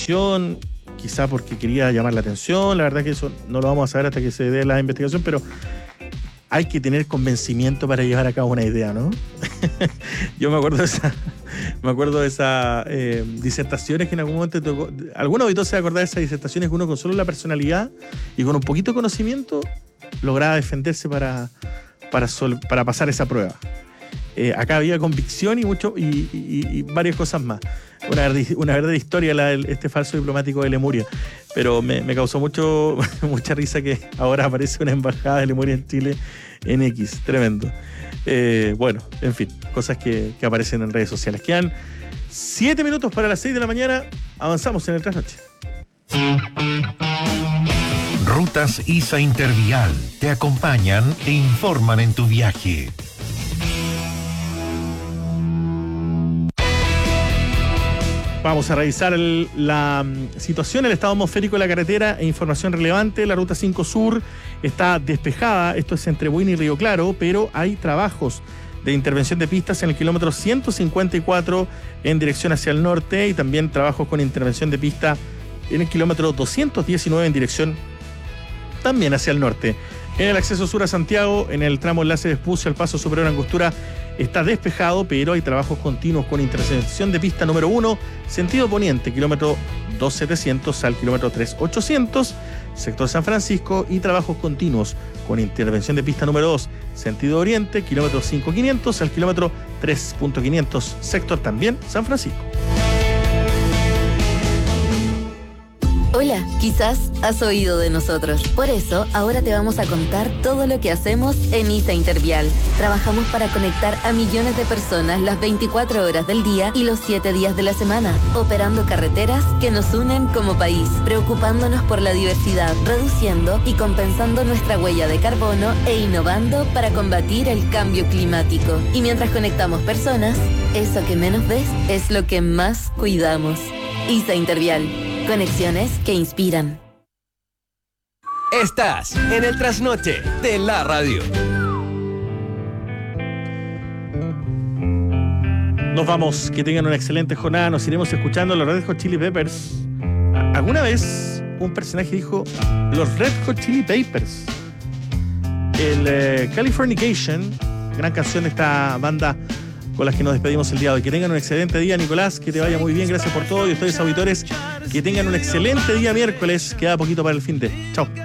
televisión, quizá porque quería llamar la atención. La verdad que eso no lo vamos a saber hasta que se dé la investigación, pero hay que tener convencimiento para llevar a cabo una idea, ¿no? Yo me acuerdo de esas disertaciones que en algún momento tocó. Algunos auditores se acordan de esas disertaciones que uno con solo la personalidad y con un poquito de conocimiento lograba defenderse para pasar esa prueba. Acá había convicción y varias cosas más. Una verdadera historia este falso diplomático de Lemuria. Pero me causó mucha risa que ahora aparece una embajada de Lemuria en Chile en X. Tremendo. Bueno, en fin, cosas que aparecen en redes sociales. Quedan 7 minutos para las 6 de la mañana. Avanzamos en el trasnoche. Rutas ISA Intervial te acompañan e informan en tu viaje. Vamos a revisar la situación, el estado atmosférico de la carretera e información relevante. La Ruta 5 Sur está despejada, esto es entre Buin y Río Claro, pero hay trabajos de intervención de pistas en el kilómetro 154 en dirección hacia el norte y también trabajos con intervención de pista en el kilómetro 219 en dirección también hacia el norte. En el acceso sur a Santiago, en el tramo enlace de Espucio al paso superior a Angostura, está despejado, pero hay trabajos continuos con intersección de pista número 1, sentido poniente, kilómetro 2700 al kilómetro 3800, sector San Francisco, y trabajos continuos con intervención de pista número 2, sentido oriente, kilómetro 5500 al kilómetro 3.500, sector también San Francisco. Hola, quizás has oído de nosotros. Por eso, ahora te vamos a contar todo lo que hacemos en ISA Intervial. Trabajamos para conectar a millones de personas las 24 horas del día y los 7 días de la semana, operando carreteras que nos unen como país, preocupándonos por la diversidad, reduciendo y compensando nuestra huella de carbono e innovando para combatir el cambio climático. Y mientras conectamos personas, eso que menos ves es lo que más cuidamos. ISA Intervial. Conexiones que inspiran. Estás en el trasnoche de la radio. Nos vamos, que tengan una excelente jornada. Nos iremos escuchando los Red Hot Chili Peppers. Alguna vez un personaje dijo los Red Hot Chili Peppers. El Californication, gran canción de esta banda con las que nos despedimos el día de hoy. Que tengan un excelente día, Nicolás, que te vaya muy bien, gracias por todo. Y ustedes, auditores, que tengan un excelente día miércoles, queda poquito para el fin de. Chao.